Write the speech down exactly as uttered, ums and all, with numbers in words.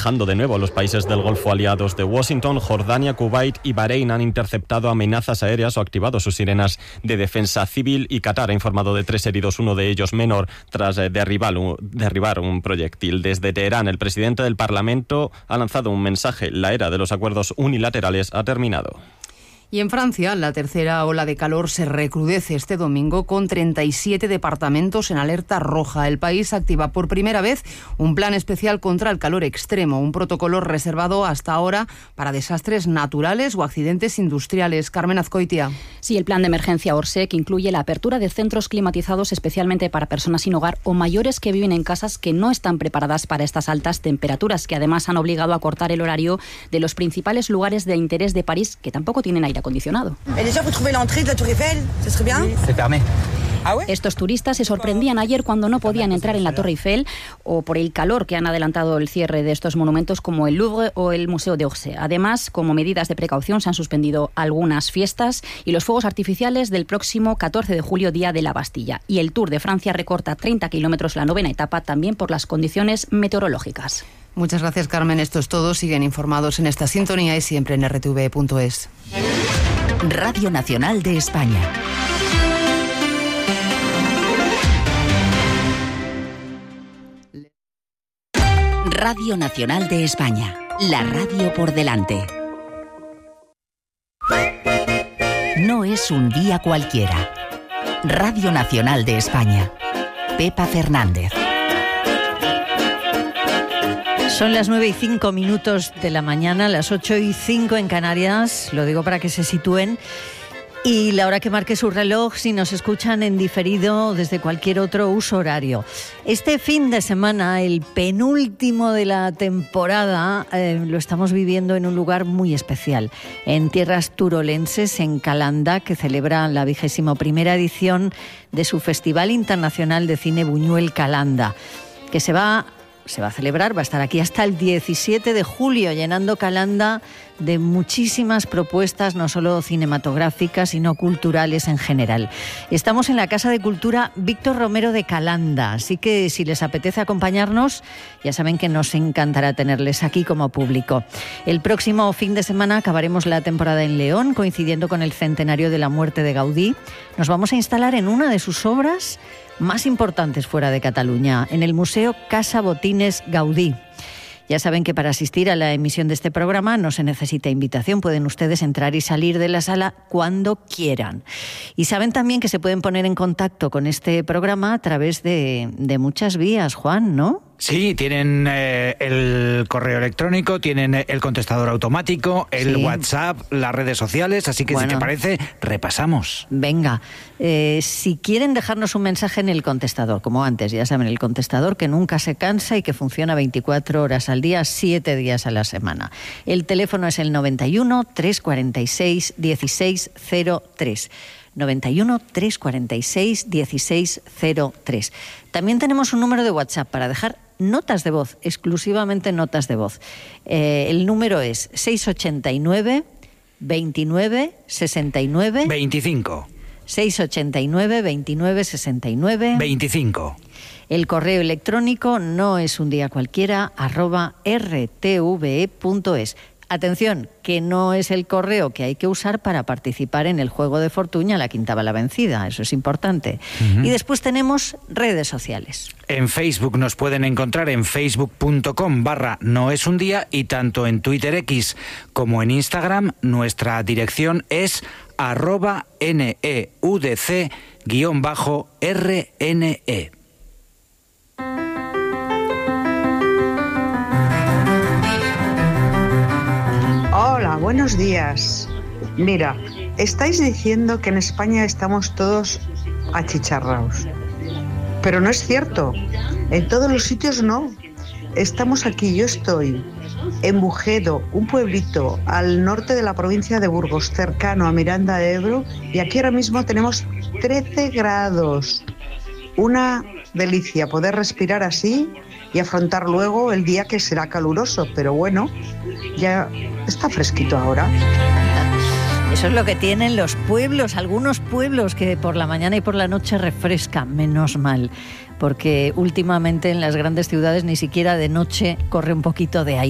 dejando de nuevo los países del Golfo aliados de Washington. Jordania, Kuwait y Bahrein han interceptado amenazas aéreas o activado sus sirenas de defensa civil, y Qatar ha informado de tres heridos, uno de ellos menor, tras derribar un, derribar un proyectil. Desde Teherán, el presidente del Parlamento ha lanzado un mensaje: la era de los acuerdos unilaterales ha terminado. Y en Francia, la tercera ola de calor se recrudece este domingo con treinta y siete departamentos en alerta roja. El país activa por primera vez un plan especial contra el calor extremo, un protocolo reservado hasta ahora para desastres naturales o accidentes industriales. Carmen Azcoitia. Sí, el plan de emergencia Orsec incluye la apertura de centros climatizados especialmente para personas sin hogar o mayores que viven en casas que no están preparadas para estas altas temperaturas, que además han obligado a cortar el horario de los principales lugares de interés de París, que tampoco tienen aire acondicionado. Estos turistas se sorprendían ayer cuando no podían entrar en la Torre Eiffel, o por el calor que han adelantado el cierre de estos monumentos como el Louvre o el Museo de Orsay. Además, como medidas de precaución, se han suspendido algunas fiestas y los fuegos artificiales del próximo catorce de julio, Día de la Bastilla. Y el Tour de Francia recorta treinta kilómetros la novena etapa, también por las condiciones meteorológicas. Muchas gracias, Carmen. Esto es todo. Siguen informados en esta sintonía y siempre en R T V punto es. Radio Nacional de España. Radio Nacional de España. La radio por delante. No es un día cualquiera. Radio Nacional de España. Pepa Fernández. Son las nueve y cinco minutos de la mañana, las ocho y cinco en Canarias, lo digo para que se sitúen, y la hora que marque su reloj si nos escuchan en diferido desde cualquier otro uso horario. Este fin de semana, el penúltimo de la temporada, eh, lo estamos viviendo en un lugar muy especial, en tierras turolenses, en Calanda, que celebra la vigésima primera edición de su Festival Internacional de Cine Buñuel Calanda, que se va Se va a celebrar, va a estar aquí hasta el diecisiete de julio, llenando Calanda de muchísimas propuestas, no solo cinematográficas, sino culturales en general. Estamos en la Casa de Cultura Víctor Romero de Calanda, así que si les apetece acompañarnos, ya saben que nos encantará tenerles aquí como público. El próximo fin de semana acabaremos la temporada en León, coincidiendo con el centenario de la muerte de Gaudí. Nos vamos a instalar en una de sus obras más importantes fuera de Cataluña, en el Museo Casa Botines Gaudí. Ya saben que para asistir a la emisión de este programa no se necesita invitación, pueden ustedes entrar y salir de la sala cuando quieran. Y saben también que se pueden poner en contacto con este programa a través de, de muchas vías, Juan, ¿no? Sí, tienen eh, el correo electrónico, tienen el contestador automático, el sí. WhatsApp, las redes sociales, así que bueno, si te parece, repasamos. Venga, eh, si quieren dejarnos un mensaje en el contestador, como antes, ya saben, el contestador que nunca se cansa y que funciona veinticuatro horas al día, siete días a la semana. El teléfono es el noventa y uno, trescientos cuarenta y seis, dieciséis cero tres. noventa y uno, trescientos cuarenta y seis, dieciséis cero tres. También tenemos un número de WhatsApp para dejar notas de voz, exclusivamente notas de voz. Eh, el número es seiscientos ochenta y nueve, veintinueve, sesenta y nueve... veinticinco. seiscientos ochenta y nueve, veintinueve, sesenta y nueve... veinticinco. El correo electrónico no es un día cualquiera, arroba r t v e punto es. Atención, que no es el correo que hay que usar para participar en el juego de fortuna, la quinta bala vencida, eso es importante. Uh-huh. Y después tenemos redes sociales. En Facebook nos pueden encontrar en facebook punto com barra no es un día, y tanto en Twitter X como en Instagram nuestra dirección es arroba neudc guión bajo rne. Hola, buenos días. Mira, estáis diciendo que en España estamos todos achicharrados, pero no es cierto. En todos los sitios no. Estamos aquí, yo estoy en Bujedo, un pueblito al norte de la provincia de Burgos, cercano a Miranda de Ebro, y aquí ahora mismo tenemos trece grados. Una delicia poder respirar así y afrontar luego el día que será caluroso, pero bueno, ya está fresquito ahora. Eso es lo que tienen los pueblos, algunos pueblos que por la mañana y por la noche refrescan, menos mal, porque últimamente en las grandes ciudades ni siquiera de noche corre un poquito de aire.